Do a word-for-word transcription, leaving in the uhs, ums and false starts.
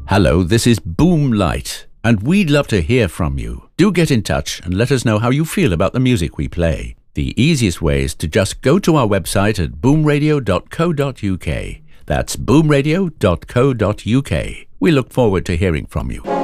Hello, this is Boom Light, and we'd love to hear from you. Do get in touch and let us know how you feel about the music we play. The easiest way is to just go to our website at boom radio dot co dot uk. That's boom radio dot co dot uk. We look forward to hearing from you.